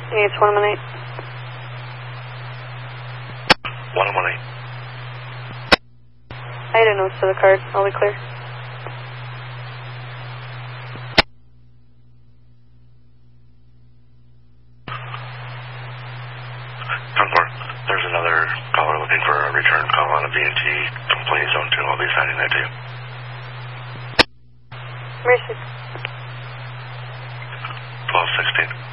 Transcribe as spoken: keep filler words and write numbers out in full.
It's one one eight. one one eight. I didn't know to the card. I'll be clear. There's another caller looking for a return call on a B and T complaint zone two. I'll be signing that too. Mercy. twelve sixteen.